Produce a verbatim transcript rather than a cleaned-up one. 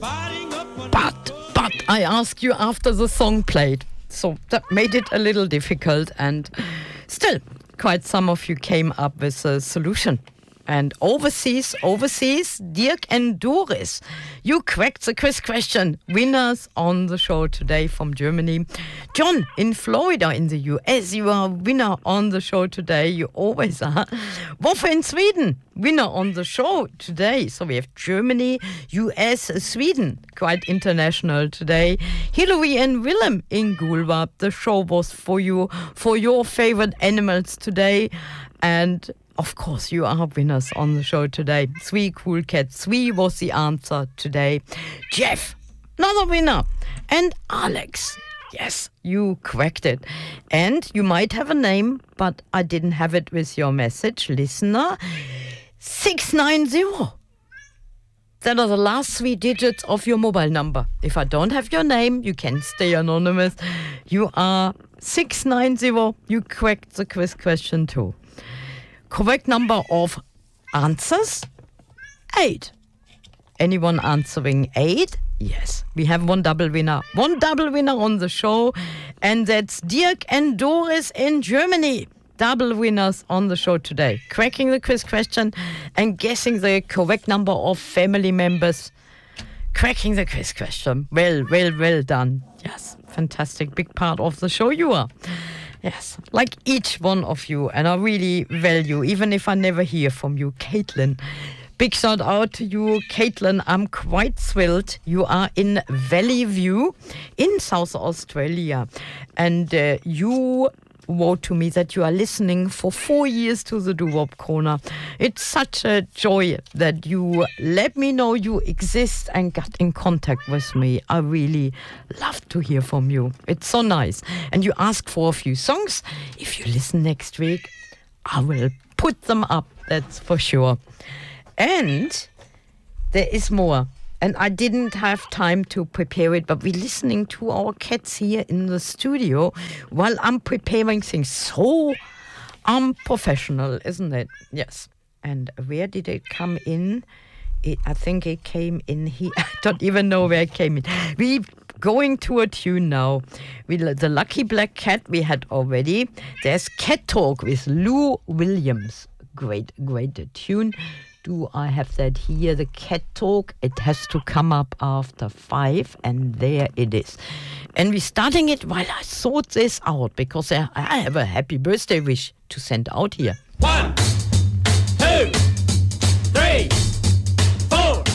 But, but I asked you after the song played. So that made it a little difficult, and still, quite some of you came up with a solution. And overseas, overseas, Dirk and Doris, you cracked the quiz question. Winners on the show today from Germany. John in Florida in the U S, you are a winner on the show today. You always are. Woffe in Sweden, winner on the show today. So we have Germany, U S, Sweden, quite international today. Hillary and Willem in Gulwab, the show was for you, for your favorite animals today. And of course, you are winners on the show today. Three cool cats. Three was the answer today. Jeff, another winner. And Alex. Yes, you cracked it. And you might have a name, but I didn't have it with your message. Listener, six nine zero. That are the last three digits of your mobile number. If I don't have your name, you can stay anonymous. You are six nine zero. You cracked the quiz question too. Correct number of answers, eight. Anyone answering eight? Yes, we have one double winner. One double winner on the show, and that's Dirk and Doris in Germany. Double winners on the show today. Cracking the quiz question and guessing the correct number of family members. Cracking the quiz question. Well, well, well done. Yes, fantastic. Big part of the show you are. Yes, like each one of you, and I really value, even if I never hear from you, Caitlin. Big shout out to you, Caitlin. I'm quite thrilled. You are in Valley View in South Australia, and uh, you wrote to me that you are listening for four years to the Doo-Wop Corner. It's such a joy that you let me know you exist and got in contact with me. I really love to hear from you. It's so nice. And you asked for a few songs. If you listen next week, I will put them up, that's for sure. And there is more. And I didn't have time to prepare it, but we're listening to our cats here in the studio while I'm preparing things. So unprofessional, isn't it? Yes. And where did it come in? It, I think it came in here. I don't even know where it came in. We're going to a tune now. We, the Lucky Black Cat we had already. There's Cat Talk with Lou Williams. Great, great tune. Do I have that here? The Cat Talk. It has to come up after five, and there it is. And we're starting it while I sort this out, because I have a happy birthday wish to send out here.